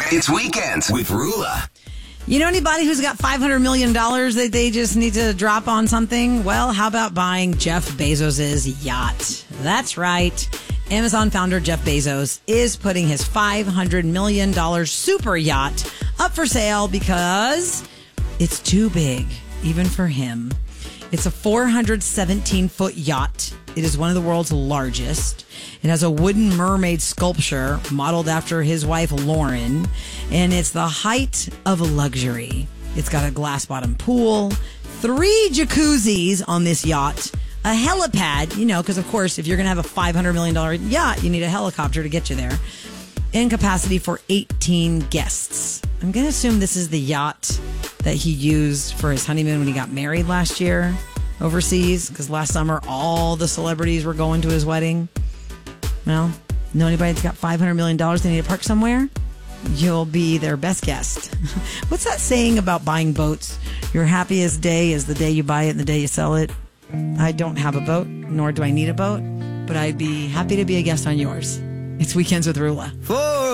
It's Weekends with Rula. You know anybody who's got $500 million that they just need to drop on something? Well, how about buying Jeff Bezos' yacht? That's right. Amazon founder Jeff Bezos is putting his $500 million super yacht up for sale because it's too big, even for him. It's a 417-foot yacht. It is one of the world's largest. It has a wooden mermaid sculpture modeled after his wife, Lauren, and it's the height of luxury. It's got a glass-bottom pool, 3 jacuzzis on this yacht, a helipad, because, of course, if you're going to have a $500 million yacht, you need a helicopter to get you there, and capacity for 18 guests. I'm going to assume this is the yacht that he used for his honeymoon when he got married last year overseas, because last summer all the celebrities were going to his wedding. Well, know anybody that's got $500 million they need to park somewhere? You'll be their best guest. What's that saying about buying boats? Your happiest day is the day you buy it and the day you sell it. I don't have a boat, nor do I need a boat, but I'd be happy to be a guest on yours. It's Weekends with Rula.